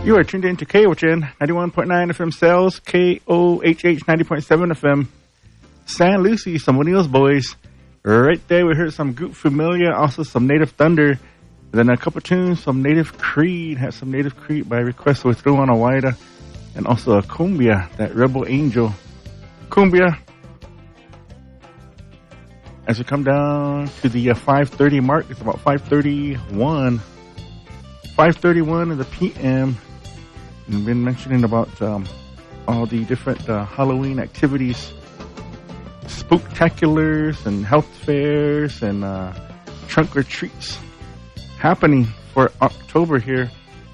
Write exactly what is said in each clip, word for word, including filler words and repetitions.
You are tuned in to K O H N ninety-one point nine F M Sales, K O H H ninety point seven F M San Lucie, some O'Neill's Boys. Right there, we heard some Group Familia, also some Native Thunder, and then a couple tunes, some Native Creed, had some Native Creed by request, so we threw on a Waida, and also a Cumbia, that Rebel Angel Cumbia. As we come down to the uh, five thirty mark, it's about five thirty-one, five thirty-one in the P M, and we've been mentioning about um, all the different uh, Halloween activities, spooktaculars and health fairs and uh, trunk or treats happening for October here.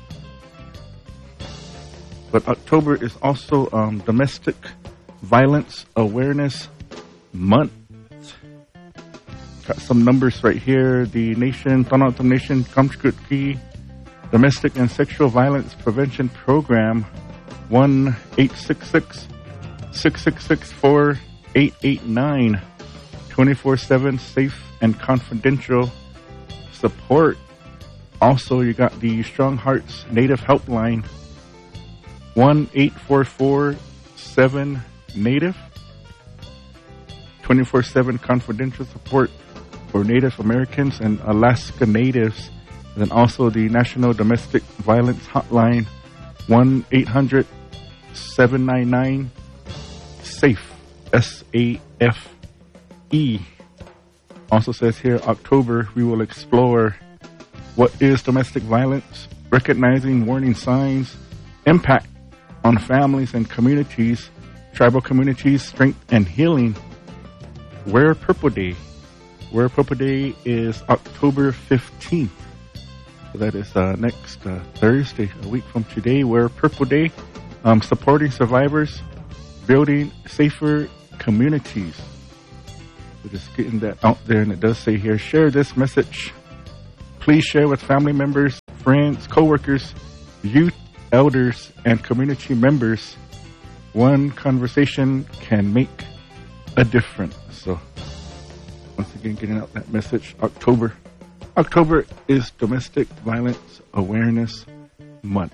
But October is also um, Domestic Violence Awareness Month. Got some numbers right here. The nation, Toronto Nation Kamchukutki Domestic and Sexual Violence Prevention Program, one eight six six, six six six, four eight eight nine, twenty-four seven safe and confidential support. Also, you got the Strong Hearts Native Helpline, one eight four four seven Native, twenty-four seven confidential support for Native Americans and Alaska Natives. And then also the National Domestic Violence Hotline, one eight hundred seven nine nine SAFE, S A F E. Also says here, October, we will explore what is domestic violence, recognizing warning signs, impact on families and communities, tribal communities, strength and healing. Wear Purple Day. Wear Purple Day is October fifteenth. So that is uh, next uh, Thursday, a week from today. Wear Purple Day. Um, supporting survivors, building safer communities. So just getting that out there, and it does say here, share this message. Please share with family members, friends, co-workers, youth, elders, and community members. One conversation can make a difference. So once again, getting out that message. October. October is Domestic Violence Awareness Month.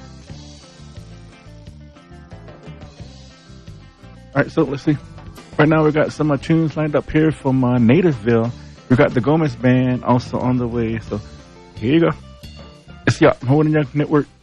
All right, so let's see. Right now we got some uh, tunes lined up here from uh, Nativeville. We got the Gomez Band also on the way. So here you go. It's the Holding Young Network.